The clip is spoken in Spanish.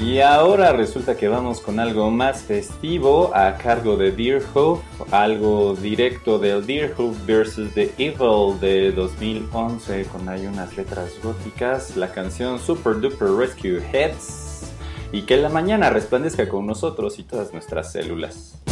Y ahora resulta que vamos con algo más festivo a cargo de Deerhoof, algo directo del Deerhoof vs. The Evil de 2011 con ahí unas letras góticas, la canción Super Duper Rescue Heads y que la mañana resplandezca con nosotros y todas nuestras células.